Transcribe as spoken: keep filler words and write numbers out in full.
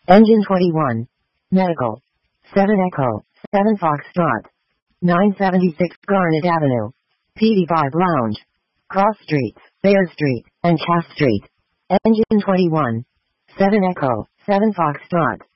Engine twenty-one. Medical. seven Echo, seven Foxtrot. nine seventy-six Garnet Avenue. P D five Lounge. Cross Streets, Bear Street, and Cass Street. Engine twenty-one. seven Echo, seven Foxtrot.